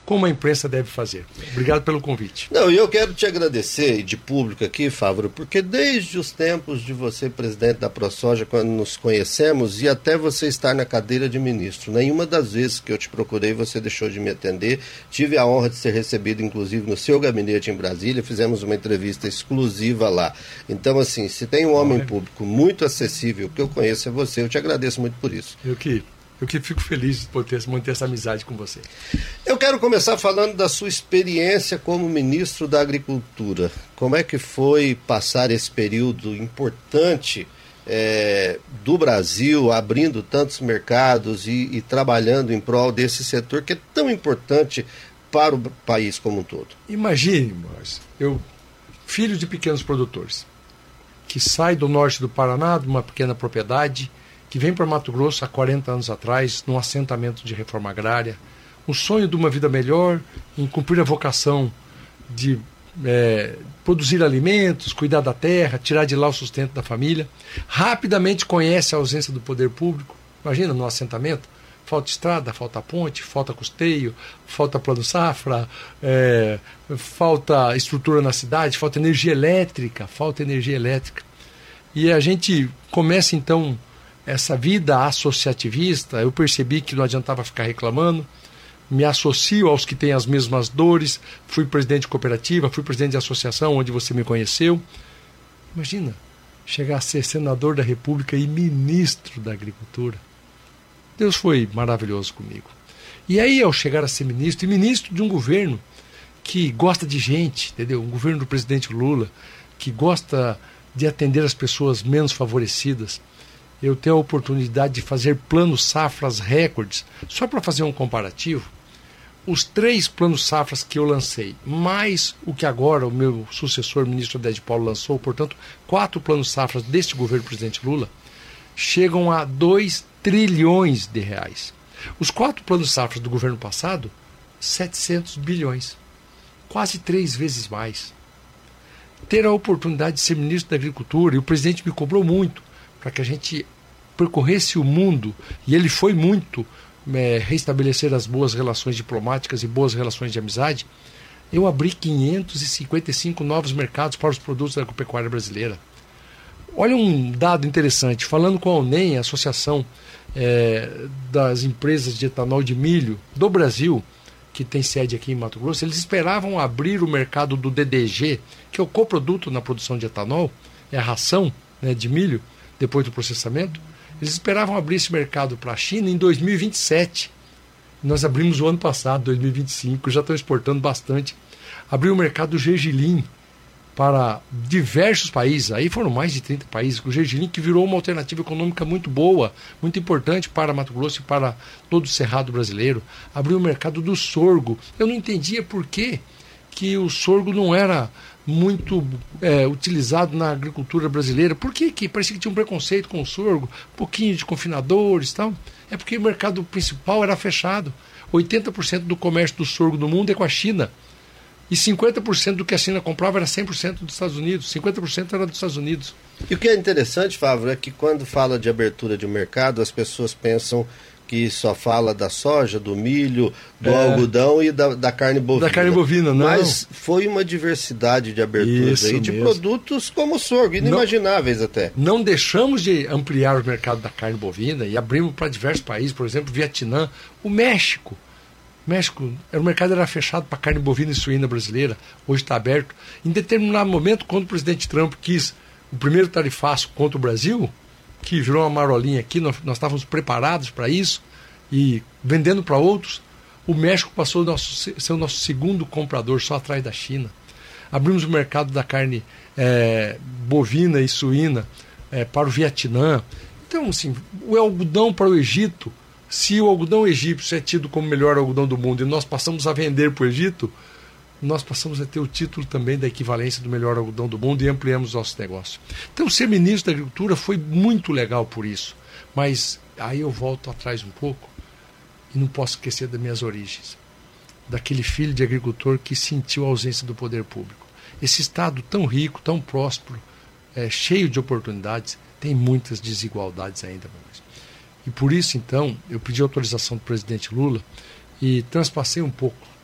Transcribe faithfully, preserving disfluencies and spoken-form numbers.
como a imprensa deve fazer. Obrigado pelo convite. Não, e eu quero te agradecer de público aqui, Fávaro, porque desde os tempos de você, presidente da ProSoja, quando nos conhecemos, e até você estar na cadeira de ministro, nenhuma das vezes que eu te procurei você deixou de me atender. Tive a honra de ser recebido, inclusive, no seu gabinete em Brasília, fizemos uma entrevista exclusiva lá. Então, assim, se tem um homem público muito acessível, que eu conheço é você, eu te agradeço muito por isso. Eu que... Eu que fico feliz de poder manter essa amizade com você. Eu quero começar falando da sua experiência como ministro da Agricultura. Como é que foi passar esse período importante é, do Brasil, abrindo tantos mercados e, e trabalhando em prol desse setor que é tão importante para o país como um todo? Imagine, Márcio, eu, filho de pequenos produtores, que sai do norte do Paraná, de uma pequena propriedade, que vem para Mato Grosso há quarenta anos atrás, num assentamento de reforma agrária, um sonho de uma vida melhor, em cumprir a vocação de é, produzir alimentos, cuidar da terra, tirar de lá o sustento da família. Rapidamente conhece a ausência do poder público. Imagina, no assentamento, falta estrada, falta ponte, falta custeio, falta plano safra, é, falta estrutura na cidade, falta energia elétrica, falta energia elétrica. E a gente começa então essa vida associativista. Eu percebi que não adiantava ficar reclamando, me associo aos que têm as mesmas dores, fui presidente de cooperativa, fui presidente de associação onde você me conheceu. Imagina, chegar a ser senador da República e ministro da Agricultura. Deus foi maravilhoso comigo. E aí, ao chegar a ser ministro, e ministro de um governo que gosta de gente, entendeu? Um governo do presidente Lula, que gosta de atender as pessoas menos favorecidas, eu tenho a oportunidade de fazer planos safras recordes. Só para fazer um comparativo, os três planos safras que eu lancei, mais o que agora o meu sucessor, ministro Haddad Paulo, lançou, portanto, quatro planos safras deste governo do presidente Lula, chegam a dois trilhões de reais. Os quatro planos safras do governo passado, setecentos bilhões. Quase três vezes mais. Ter a oportunidade de ser ministro da Agricultura, e o presidente me cobrou muito, para que a gente percorresse o mundo, e ele foi muito é, restabelecer as boas relações diplomáticas e boas relações de amizade. Eu abri quinhentos e cinquenta e cinco novos mercados para os produtos da agropecuária brasileira. Olha um dado interessante, falando com a UNEM, a Associação é, das Empresas de Etanol de Milho do Brasil, que tem sede aqui em Mato Grosso, eles esperavam abrir o mercado do D D G, que é o coproduto na produção de etanol, é a ração, né, de milho, depois do processamento. Eles esperavam abrir esse mercado para a China em dois mil e vinte e sete. Nós abrimos o ano passado, dois mil e vinte e cinco, já estão exportando bastante. Abriu o mercado do gergelim para diversos países, aí foram mais de trinta países, o gergelim que virou uma alternativa econômica muito boa, muito importante para Mato Grosso e para todo o cerrado brasileiro. Abriu o mercado do sorgo. Eu não entendia por que, que o sorgo não era muito é, utilizado na agricultura brasileira. Por que, que parecia que tinha um preconceito com o sorgo, um pouquinho de confinadores e tal? É porque o mercado principal era fechado. oitenta por cento do comércio do sorgo no mundo é com a China. E cinquenta por cento do que a China comprava era cem por cento dos Estados Unidos, cinquenta por cento era dos Estados Unidos. E o que é interessante, Fávaro, é que quando fala de abertura de mercado, as pessoas pensam que só fala da soja, do milho, do é. algodão e da, da carne bovina. Da carne bovina, não. Mas foi uma diversidade de aberturas aí, de produtos como o sorgo, inimagináveis não, até. Não deixamos de ampliar o mercado da carne bovina e abrimos para diversos países, por exemplo, Vietnã, o México. México, o mercado era fechado para carne bovina e suína brasileira, hoje está aberto. Em determinado momento, quando o presidente Trump quis o primeiro tarifaço contra o Brasil, que virou uma marolinha aqui, nós, nós estávamos preparados para isso e vendendo para outros, o México passou a nosso, ser o nosso segundo comprador, só atrás da China. Abrimos o mercado da carne é, bovina e suína é, para o Vietnã. Então, assim, o algodão para o Egito, se o algodão egípcio é tido como o melhor algodão do mundo e nós passamos a vender para o Egito, nós passamos a ter o título também da equivalência do melhor algodão do mundo e ampliamos o nosso negócio. Então, ser ministro da Agricultura foi muito legal por isso. Mas aí eu volto atrás um pouco e não posso esquecer das minhas origens. Daquele filho de agricultor que sentiu a ausência do poder público. Esse estado tão rico, tão próspero, é, cheio de oportunidades, tem muitas desigualdades ainda. E por isso, então, eu pedi autorização do presidente Lula e transpassei um pouco